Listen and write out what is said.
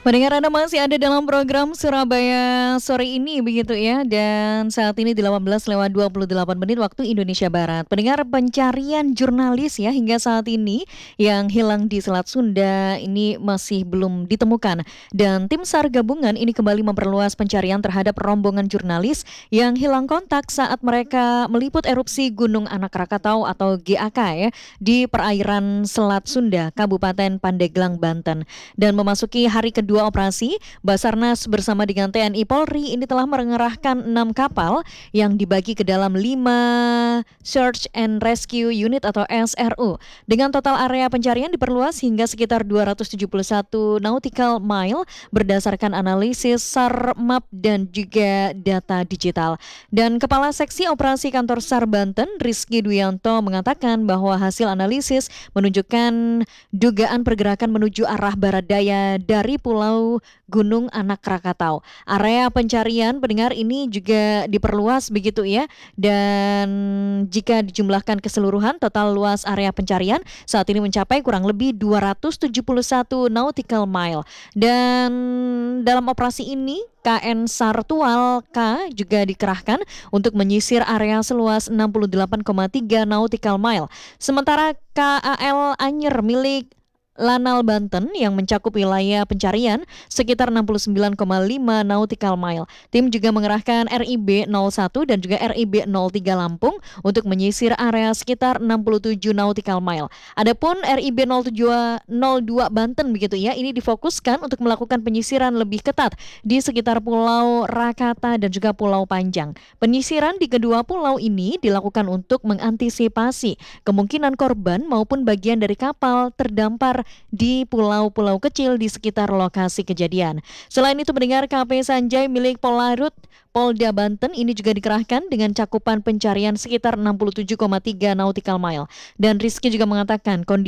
Pendengar Anda masih ada dalam program Surabaya sore ini begitu ya. Dan saat ini 18:28 waktu Indonesia Barat. Pendengar, pencarian jurnalis ya hingga saat ini yang hilang di Selat Sunda ini masih belum ditemukan. Dan tim SAR gabungan ini kembali memperluas pencarian terhadap rombongan jurnalis yang hilang kontak saat mereka meliput erupsi Gunung Anak Rakatau atau GAK ya di perairan Selat Sunda, Kabupaten Pandeglang, Banten. Dan memasuki hari kedua operasi, Basarnas bersama dengan TNI Polri ini telah mengerahkan 6 kapal yang dibagi ke dalam 5 Search and Rescue Unit atau SRU. Dengan total area pencarian diperluas hingga sekitar 271 nautical mile berdasarkan analisis SAR map dan juga data digital. Dan Kepala Seksi Operasi Kantor SAR Banten, Rizky Duyanto, mengatakan bahwa hasil analisis menunjukkan dugaan pergerakan menuju arah barat daya dari Pulau Gunung Anak Rakatau. Area pencarian pendengar ini juga diperluas begitu ya. Dan jika dijumlahkan keseluruhan total luas area pencarian saat ini mencapai kurang lebih 271 nautical mile. Dan dalam operasi ini KN Sartual K juga dikerahkan untuk menyisir area seluas 68,3 nautical mile. Sementara KAL Anyer milik Lanal Banten yang mencakup wilayah pencarian sekitar 69,5 nautical mile. Tim juga mengerahkan RIB 01 dan juga RIB 03 Lampung untuk menyisir area sekitar 67 nautical mile. Adapun RIB 02 Banten begitu ya, ini difokuskan untuk melakukan penyisiran lebih ketat di sekitar Pulau Rakata dan juga Pulau Panjang. Penyisiran di kedua pulau ini dilakukan untuk mengantisipasi kemungkinan korban maupun bagian dari kapal terdampar di pulau-pulau kecil di sekitar lokasi kejadian. Selain itu mendengar KP Sanjay milik Polarut Polda Banten ini juga dikerahkan dengan cakupan pencarian sekitar 67,3 nautical mile. Dan Rizky juga mengatakan kondisi